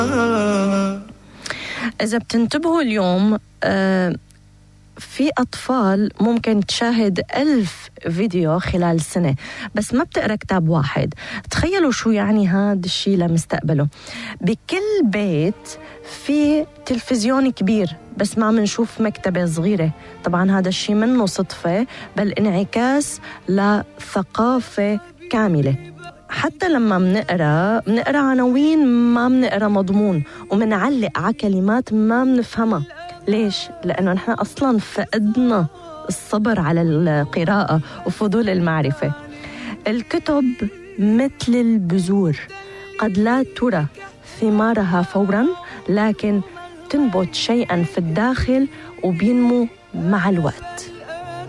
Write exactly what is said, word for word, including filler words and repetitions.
إذا بتنتبهوا اليوم آه في أطفال ممكن تشاهد ألف فيديو خلال سنة بس ما بتقرأ كتاب واحد. تخيلوا شو يعني هذا الشيء لمستقبله. بكل بيت في تلفزيون كبير بس ما منشوف مكتبة صغيرة. طبعا هذا الشيء منه صدفة بل انعكاس لثقافة كاملة. حتى لما منقرأ منقرأ عناوين ما منقرأ مضمون ومنعلق على كلمات ما منفهمها. ليش؟ لأنه نحن أصلاً فقدنا الصبر على القراءة وفضول المعرفة. الكتب مثل البذور قد لا ترى ثمارها فوراً لكن تنبت شيئاً في الداخل وبينمو مع الوقت.